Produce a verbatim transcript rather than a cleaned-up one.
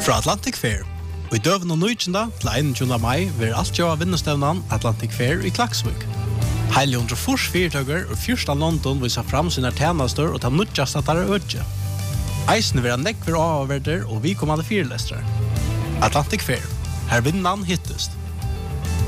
Fra Atlantic Fair. Og i døven og nøytjenda til einogtjúgunda mai vil alt gjøre vinnestevnan Atlantic Fair i Klaksvik. Heile hundre fors fyrtøkker og fyrsta London viser fram sine tjenester og ta nødjast at det er ødje. Eisene vil ha nekver avverder og vi kommande fyrlestere. Atlantic Fair. Her vinnan hittest.